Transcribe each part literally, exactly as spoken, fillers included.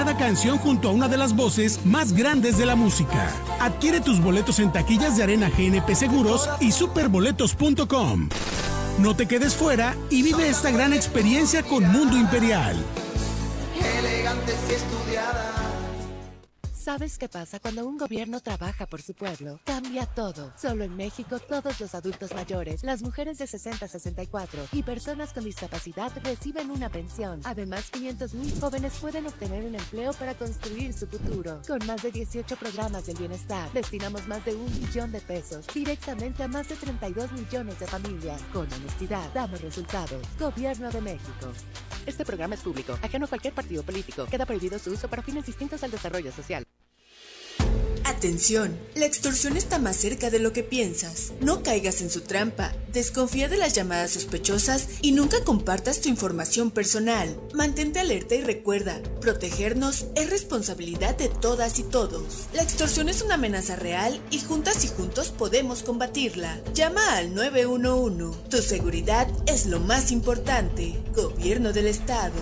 cada canción junto a una de las voces más grandes de la música. Adquiere tus boletos en taquillas de Arena G N P Seguros y superboletos punto com. No te quedes fuera y vive esta gran experiencia con Mundo Imperial. Elegantes y estudiadas. ¿Sabes qué pasa cuando un gobierno trabaja por su pueblo? Cambia todo. Solo en México, todos los adultos mayores, las mujeres de sesenta a sesenta y cuatro y personas con discapacidad reciben una pensión. Además, quinientos mil jóvenes pueden obtener un empleo para construir su futuro. Con más de dieciocho programas del bienestar, destinamos más de un millón de pesos directamente a más de treinta y dos millones de familias. Con honestidad, damos resultados. Gobierno de México. Este programa es público, ajeno a cualquier partido político. Queda prohibido su uso para fines distintos al desarrollo social. Atención, la extorsión está más cerca de lo que piensas. No caigas en su trampa, desconfía de las llamadas sospechosas y nunca compartas tu información personal. Mantente alerta y recuerda, protegernos es responsabilidad de todas y todos. La extorsión es una amenaza real y juntas y juntos podemos combatirla. Llama al nueve uno uno. Tu seguridad es lo más importante. Gobierno del Estado.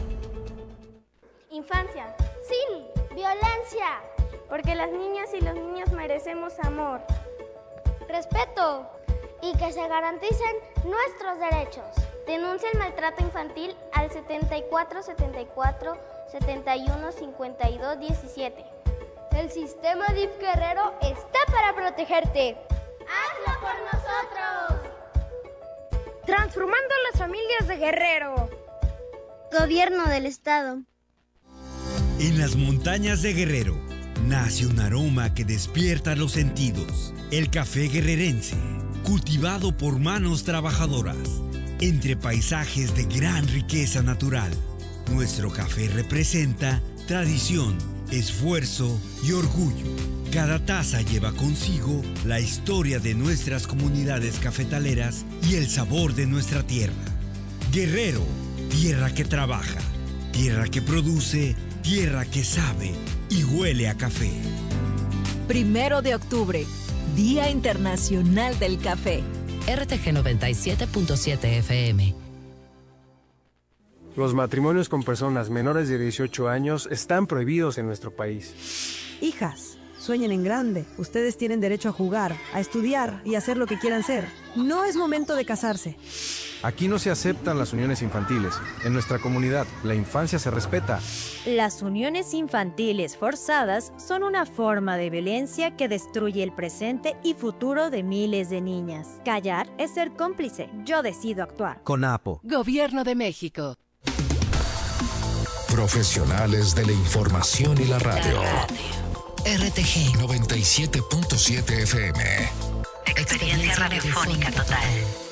Infancia, sin violencia. Porque las niñas y los niños merecemos amor, respeto y que se garanticen nuestros derechos. Denuncia el maltrato infantil al setenta y cuatro setenta y cuatro setenta y uno cincuenta y dos diecisiete. El sistema D I F Guerrero está para protegerte. ¡Hazlo por nosotros! Transformando las familias de Guerrero. Gobierno del Estado. En las montañas de Guerrero nace un aroma que despierta los sentidos. El café guerrerense, cultivado por manos trabajadoras, entre paisajes de gran riqueza natural. Nuestro café representa tradición, esfuerzo y orgullo. Cada taza lleva consigo la historia de nuestras comunidades cafetaleras y el sabor de nuestra tierra. Guerrero, tierra que trabaja, tierra que produce, tierra que sabe y huele a café. Primero de octubre, Día Internacional del Café. R T G noventa y siete punto siete F M. Los matrimonios con personas menores de dieciocho años están prohibidos en nuestro país. Hijas, sueñen en grande. Ustedes tienen derecho a jugar, a estudiar y a hacer lo que quieran ser. No es momento de casarse. Aquí no se aceptan las uniones infantiles. En nuestra comunidad, la infancia se respeta. Las uniones infantiles forzadas son una forma de violencia que destruye el presente y futuro de miles de niñas. Callar es ser cómplice. Yo decido actuar. CONAPO. Gobierno de México. Profesionales de la información y la radio. La radio. R T G noventa y siete punto siete F M. Experiencia radiofónica total.